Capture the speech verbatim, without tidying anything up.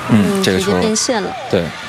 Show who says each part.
Speaker 1: 嗯，这个球
Speaker 2: 直接变线了。
Speaker 1: 对，